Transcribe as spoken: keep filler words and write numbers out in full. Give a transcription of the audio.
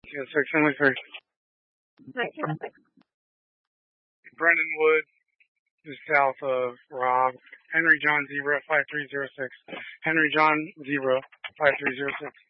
Yeah, six, Henley three. Right, six. Brennan Wood is south of Rob. Henry John zero five three zero six. Henry John zero five three zero six.